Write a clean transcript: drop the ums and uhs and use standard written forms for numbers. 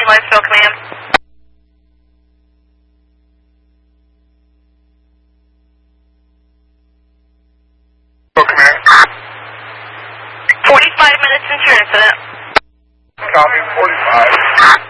Lifeville Command. Command. 45 minutes since your incident. Copy, 45.